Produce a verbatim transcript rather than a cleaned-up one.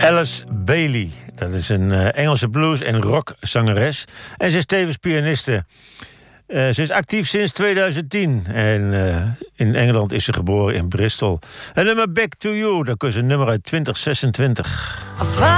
Alice Bailey. Dat is een uh, Engelse blues- en rockzangeres. En ze is tevens pianiste. Uh, ze is actief sinds tweeduizend tien. En uh, in Engeland is ze geboren in Bristol. En nummer Back to You, dat is een nummer uit twintig zesentwintig.